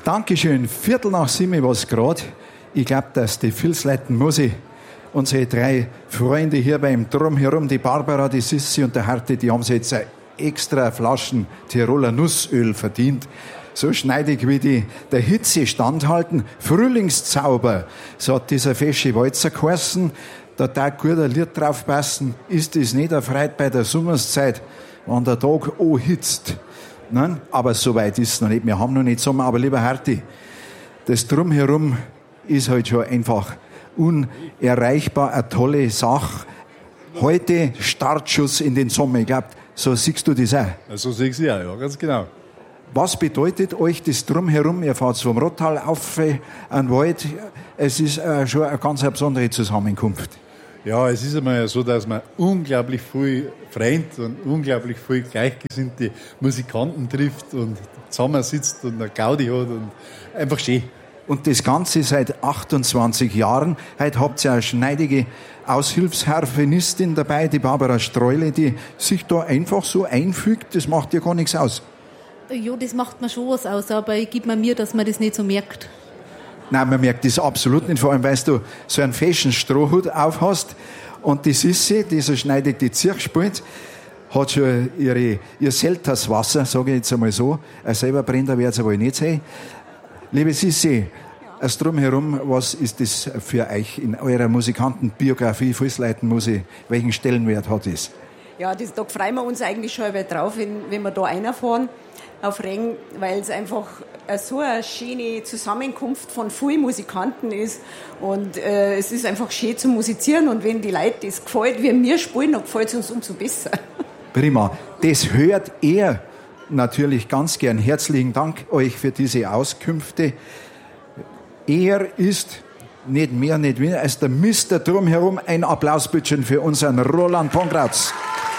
Dankeschön. 6:15 war es gerade. Ich glaube, dass die Vilsleiten Musi, unsere 3 Freunde hier beim Drumherum, die Barbara, die Sissi und der Harte, die haben sich jetzt extra Flaschen Tiroler Nussöl verdient. So schneidig wie die der Hitze standhalten. Frühlingszauber, so hat dieser fesche Walzer geheißen. Da darf gut ein Lied drauf passen. Ist es nicht erfreut bei der Sommerszeit, wenn der Tag anhitzt? Nein, aber so weit ist es noch nicht. Wir haben noch nicht Sommer. Aber lieber Harti, das Drumherum ist halt schon einfach unerreichbar, eine tolle Sache. Heute Startschuss in den Sommer. Ich glaube, so siehst du das auch. So sehe ich es ja, ganz genau. Was bedeutet euch das Drumherum? Ihr fahrt vom Rottal auf an den Wald. Es ist schon eine ganz besondere Zusammenkunft. Ja, es ist einmal so, dass man unglaublich viel Freunde und unglaublich viel gleichgesinnte Musikanten trifft und zusammensitzt und eine Gaudi hat und einfach schön. Und das Ganze seit 28 Jahren. Heute habt ihr eine schneidige Aushilfsharfenistin dabei, die Barbara Streule, die sich da einfach so einfügt. Das macht ja gar nichts aus. Ja, das macht mir schon was aus, aber ich gebe mir, dass man das nicht so merkt. Nein, man merkt das absolut nicht, vor allem, weil du so einen Fashion-Strohhut aufhast. Und die Sissi, die so schneidig die Zirch spielt, hat schon ihr Selterswasser, sage ich jetzt einmal so. Selber Brenner wird es wohl nicht sein. Liebe Sissi, das Drumherum, was ist das für euch in eurer Musikantenbiografie, Vilsleiten-Musik? Welchen Stellenwert hat es? Ja, da freuen wir uns eigentlich schon drauf, wenn wir da reinfahren auf Reng, weil es einfach so eine schöne Zusammenkunft von vielen Musikanten ist und es ist einfach schön zu musizieren und wenn die Leute das gefällt, wie wir spielen, dann gefällt es uns umso besser. Prima. Das hört ihr natürlich ganz gern. Herzlichen Dank euch für diese Auskünfte. Er ist nicht mehr, nicht weniger als der Mr. Drumherum. Ein Applaus bitte für unseren Roland Pongratz.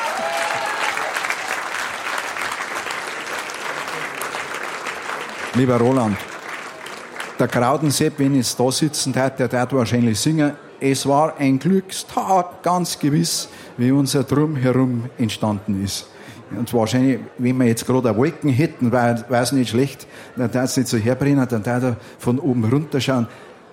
Lieber Roland, der Krautensepp, wenn ich da sitzen darf, der darf wahrscheinlich singen. Es war ein Glückstag, ganz gewiss, wie unser Drumherum entstanden ist. Und wahrscheinlich, wenn wir jetzt gerade eine Wolken hätten, wäre es nicht schlecht, dann darf es nicht so herbrennen, dann darf er von oben runterschauen.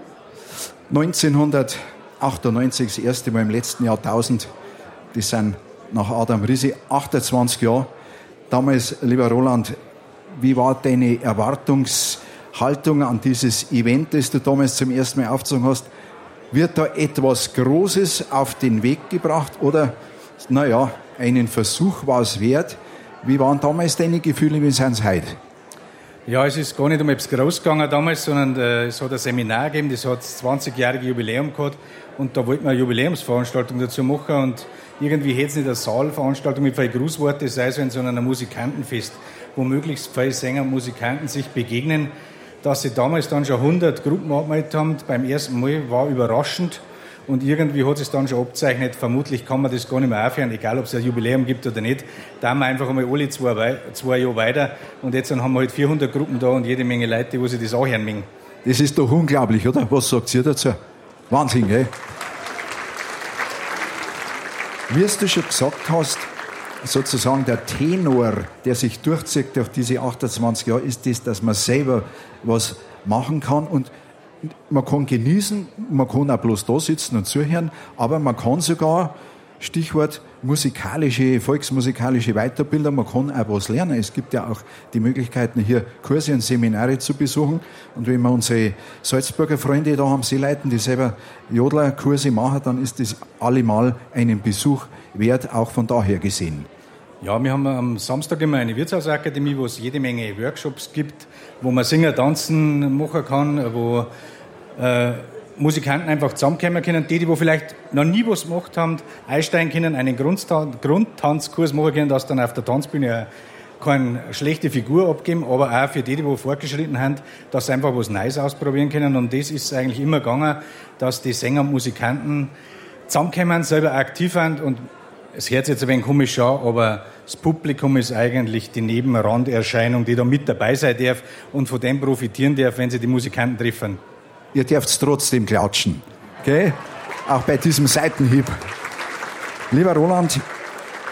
1998, das erste Mal im letzten Jahrtausend, das sind nach Adam Risi 28 Jahre. Damals, lieber Roland, wie war deine Erwartungshaltung an dieses Event, das du damals zum ersten Mal aufgezogen hast? Wird da etwas Großes auf den Weg gebracht oder, naja, einen Versuch war es wert? Wie waren damals deine Gefühle, wie sind es heute? Ja, es ist gar nicht um etwas groß gegangen damals, sondern es hat ein Seminar gegeben, das hat das 20-jährige Jubiläum gehabt und da wollten wir eine Jubiläumsveranstaltung dazu machen und irgendwie hätte es nicht eine Saalveranstaltung mit vielen Grußworten sein sollen, sondern ein Musikantenfest, wo möglichst viele Sänger und Musikanten sich begegnen. Dass sie damals dann schon 100 Gruppen angemeldet haben, beim ersten Mal war überraschend und irgendwie hat es dann schon abgezeichnet, vermutlich kann man das gar nicht mehr aufhören, egal ob es ein Jubiläum gibt oder nicht. Da haben wir einfach einmal alle zwei Jahre weiter und jetzt haben wir halt 400 Gruppen da und jede Menge Leute, die sich das anhören mögen. Das ist doch unglaublich, oder? Was sagt ihr dazu? Wahnsinn, gell? Wie du schon gesagt hast, sozusagen der Tenor, der sich durchzieht durch diese 28 Jahre, ist das, dass man selber was machen kann und man kann genießen, man kann auch bloß da sitzen und zuhören, aber man kann sogar, Stichwort volksmusikalische Weiterbildung, man kann auch was lernen. Es gibt ja auch die Möglichkeiten, hier Kurse und Seminare zu besuchen. Und wenn wir unsere Salzburger Freunde da haben, Seeleuten, die selber Jodlerkurse machen, dann ist das allemal einen Besuch wert, auch von daher gesehen. Ja, wir haben am Samstag immer eine Wirtshausakademie, wo es jede Menge Workshops gibt, wo man singen, tanzen machen kann, wo Musikanten einfach zusammenkommen können, die vielleicht noch nie was gemacht haben, einsteigen können, einen Grundtanzkurs machen können, dass dann auf der Tanzbühne keine schlechte Figur abgeben, aber auch für die fortgeschritten sind, dass sie einfach was Neues ausprobieren können. Und das ist eigentlich immer gegangen, dass die Sänger und Musikanten zusammenkommen, selber aktiv sind und es hört sich jetzt ein wenig komisch an, aber das Publikum ist eigentlich die Nebenranderscheinung, die da mit dabei sein darf und von dem profitieren darf, wenn sie die Musikanten treffen. Ihr dürft trotzdem klatschen, gell? Auch bei diesem Seitenhieb. Lieber Roland,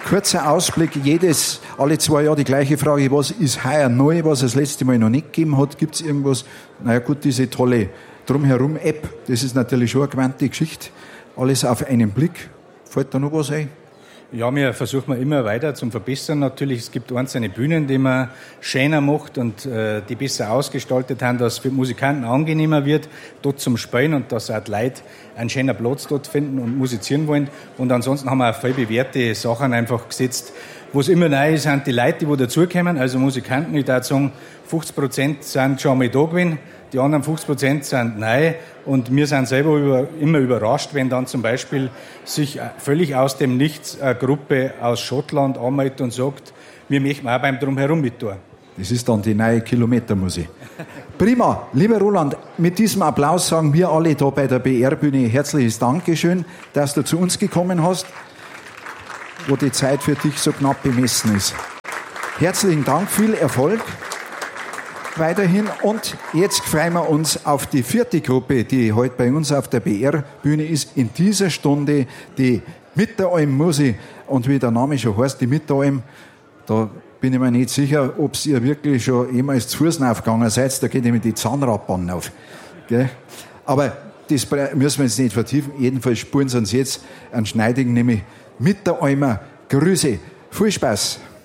kurzer Ausblick, alle 2 Jahre die gleiche Frage, was ist heuer neu, was es das letzte Mal noch nicht gegeben hat, gibt es irgendwas? Naja gut, diese tolle Drumherum-App, das ist natürlich schon eine gewandte Geschichte, alles auf einen Blick. Fällt da noch was ein? Ja, wir versuchen immer weiter zum Verbessern. Natürlich, es gibt einzelne Bühnen, die man schöner macht und die besser ausgestaltet haben, dass es für Musikanten angenehmer wird, dort zum Spielen und dass auch die Leute einen schönen Platz dort finden und musizieren wollen. Und ansonsten haben wir auch viel bewährte Sachen einfach gesetzt. Wo es immer neu ist, sind die Leute, die dazukommen, also Musikanten. Ich würde sagen, 50% sind schon einmal da gewesen. Die anderen 50% sind neu und wir sind selber immer überrascht, wenn dann zum Beispiel sich völlig aus dem Nichts eine Gruppe aus Schottland anmeldet und sagt, wir möchten auch beim Drumherum mit tun. Das ist dann die neue Kilometermusik. Prima. Lieber Roland, mit diesem Applaus sagen wir alle da bei der BR-Bühne herzliches Dankeschön, dass du zu uns gekommen hast, wo die Zeit für dich so knapp bemessen ist. Herzlichen Dank, viel Erfolg weiterhin und jetzt freuen wir uns auf die 4. Gruppe, die heute bei uns auf der BR-Bühne ist, in dieser Stunde die Mitteralm-Musik und wie der Name schon heißt, die Mitteralm, da bin ich mir nicht sicher, ob ihr wirklich schon jemals zu Fuß aufgegangen seid, da geht nämlich die Zahnradbahn auf. Gell? Aber das müssen wir jetzt nicht vertiefen, jedenfalls spuren sie uns jetzt einen Schneidigen, nämlich Mitteralmer Grüße. Viel Spaß!